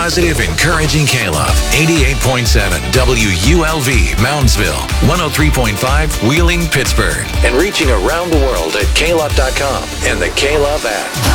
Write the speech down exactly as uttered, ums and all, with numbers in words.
positive, encouraging K-Love. eighty-eight point seven W U L V, Moundsville. one oh three point five, Wheeling, Pittsburgh. And reaching around the world at K Love dot com and the K-Love app.